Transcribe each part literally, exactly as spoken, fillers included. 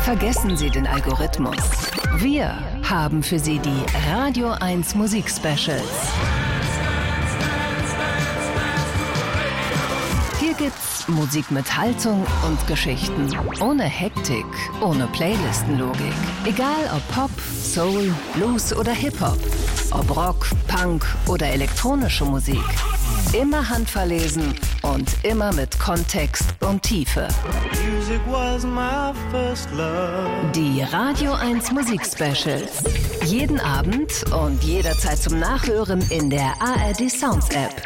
Vergessen Sie den Algorithmus. Wir haben für Sie die Radio eins Musik-Specials. Hier gibt's Musik mit Haltung und Geschichten. Ohne Hektik, ohne Playlistenlogik. Egal ob Pop, Soul, Blues oder Hip-Hop. Ob Rock, Punk oder elektronische Musik. Immer handverlesen und immer mit Kontext und Tiefe. Die Radio eins Musik-Specials. Jeden Abend und jederzeit zum Nachhören in der A R D Sounds App.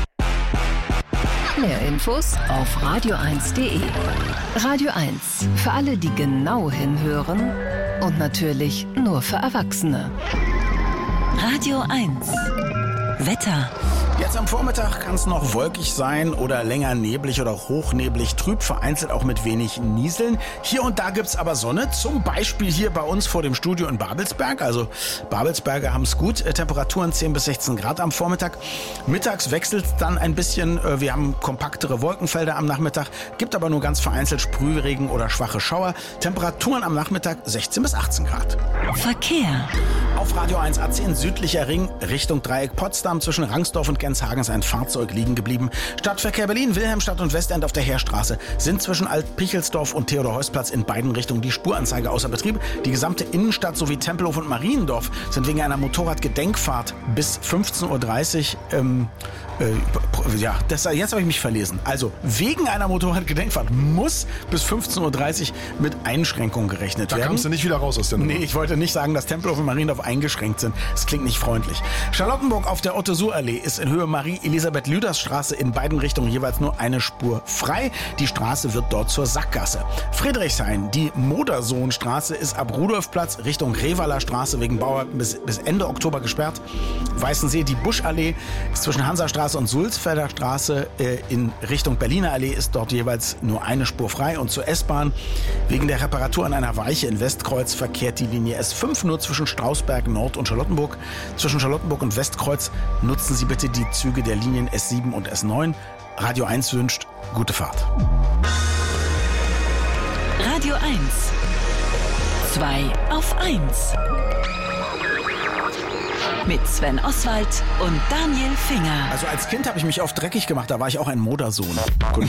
Mehr Infos auf radio eins punkt de. Radio eins. Für alle, die genau hinhören und natürlich nur für Erwachsene. Radio eins. Wetter. Jetzt am Vormittag kann es noch wolkig sein oder länger neblig oder hochneblig, trüb, vereinzelt auch mit wenig Nieseln. Hier und da gibt's aber Sonne, zum Beispiel hier bei uns vor dem Studio in Babelsberg. Also Babelsberger haben's gut, Temperaturen zehn bis sechzehn Grad am Vormittag. Mittags wechselt dann ein bisschen, wir haben kompaktere Wolkenfelder am Nachmittag, gibt aber nur ganz vereinzelt Sprühregen oder schwache Schauer. Temperaturen am Nachmittag sechzehn bis achtzehn Grad. Verkehr. Auf Radio eins A zehn südlicher Ring Richtung Dreieck Potsdam zwischen Rangsdorf und Genshagen ist ein Fahrzeug liegen geblieben. Stadtverkehr Berlin, Wilhelmstadt und Westend auf der Heerstraße sind zwischen Alt-Pichelsdorf und Theodor-Heuss-Platz in beiden Richtungen die Spuranzeige außer Betrieb. Die gesamte Innenstadt sowie Tempelhof und Mariendorf sind wegen einer Motorradgedenkfahrt bis fünfzehn Uhr dreißig ähm, äh, ja, das, jetzt habe ich mich verlesen. Also wegen einer Motorradgedenkfahrt muss bis fünfzehn Uhr dreißig mit Einschränkungen gerechnet da werden. Da kamst du nicht wieder raus aus der Nummer. Nee, ich wollte nicht sagen, dass Tempelhof und Mariendorf eingeschränkt sind. Das klingt nicht freundlich. Charlottenburg auf der Otto-Suhr-Allee ist in Höhe Marie-Elisabeth-Lüders-Straße in beiden Richtungen jeweils nur eine Spur frei. Die Straße wird dort zur Sackgasse. Friedrichshain, die Modersohnstraße ist ab Rudolfplatz Richtung Revaler Straße wegen Bauarbeiten bis, bis Ende Oktober gesperrt. Weißensee, die Buschallee ist zwischen Hansastraße und Sulzfelder Straße äh, in Richtung Berliner Allee ist dort jeweils nur eine Spur frei. Und zur S-Bahn, wegen der Reparatur an einer Weiche in Westkreuz verkehrt die Linie S fünf nur zwischen Strausberg Nord und Charlottenburg. Zwischen Charlottenburg und Westkreuz nutzen Sie bitte die Züge der Linien S sieben und S neun. Radio eins wünscht gute Fahrt. Radio eins. zwei auf eins. Mit Sven Oswald und Daniel Finger. Also als Kind habe ich mich oft dreckig gemacht, da war ich auch ein Modersohn. Guten